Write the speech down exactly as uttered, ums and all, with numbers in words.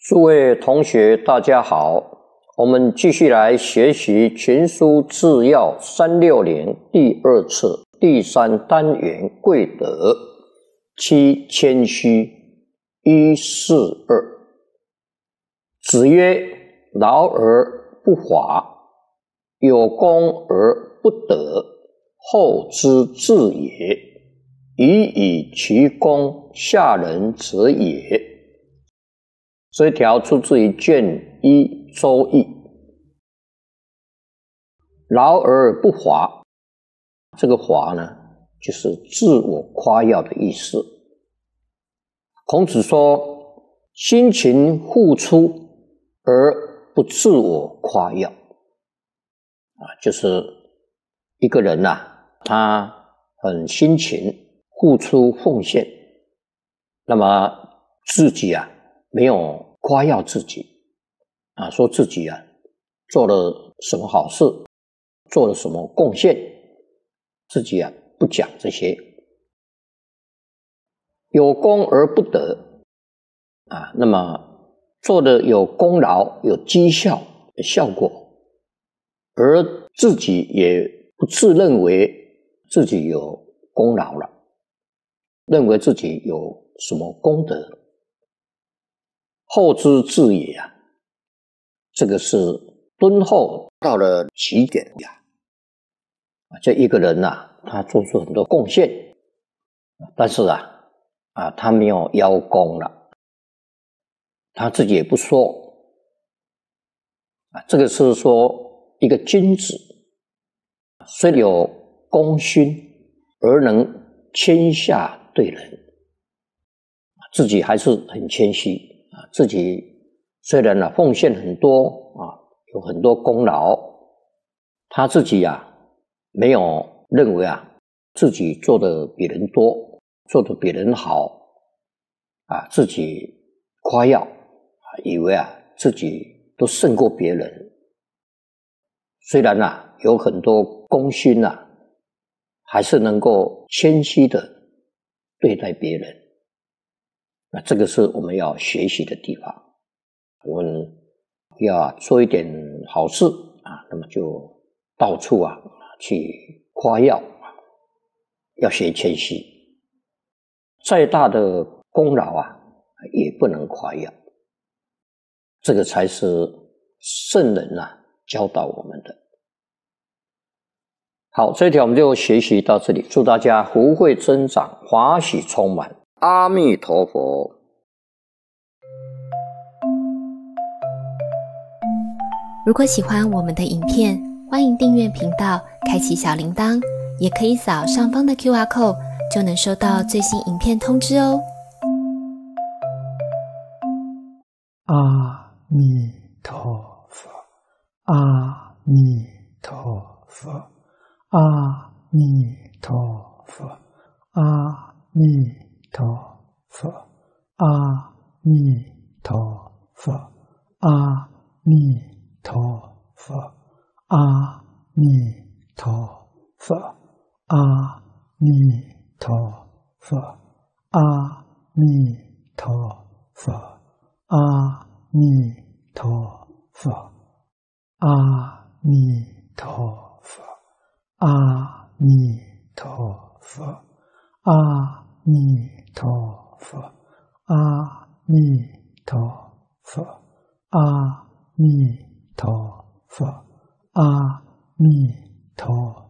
诸位同学，大家好，我们继续来学习《群书治要》三六零第二册第三单元贵德七谦虚一四二。子曰：劳而不华，有功而不得，后之至也。予以其功，下人者也。这一条出自于卷一《周易》。劳而不华，这个华呢，就是自我夸耀的意思。孔子说，辛勤付出而不自我夸耀，啊，就是一个人呐、啊，他很辛勤付出奉献，那么自己啊没有夸耀自己啊，说自己啊做了什么好事，做了什么贡献，自己啊不讲这些。有功而不得啊，那么做的有功劳、有绩效、有效果，而自己也不自认为自己有功劳了，认为自己有什么功德，后之至也啊，这个是敦厚到了极点呀。这一个人呐、啊，他做出很多贡献，但是啊啊，他没有邀功了，他自己也不说啊。这个是说一个君子虽有功勋，而能谦下对人，自己还是很谦虚啊。自己虽然呢、啊、奉献很多啊，有很多功劳，他自己啊没有认为啊自己做的比人多，做的比人好啊，自己夸耀啊，以为啊自己都胜过别人。虽然啊有很多功勋啊，还是能够谦虚的对待别人。那这个是我们要学习的地方。我们要做一点好事啊，那么就到处啊去夸耀，要学谦虚。再大的功劳啊，也不能夸耀。这个才是圣人啊教导我们的。好，这一条我们就学习到这里。祝大家福慧增长，华喜充满。阿弥陀佛。 如果喜欢我们的影片，欢迎订阅频道，开启小铃铛，也可以扫上方的 Q R code， 就能收到最新影片通知哦。 阿弥陀佛，阿弥陀佛，阿弥陀佛，阿弥陀佛，阿弥陀佛，阿弥陀佛，阿弥陀佛，阿弥陀佛，阿弥陀佛，阿弥陀佛，阿弥陀佛，阿弥陀佛，阿弥陀佛，阿弥陀佛，阿弥陀佛，阿弥陀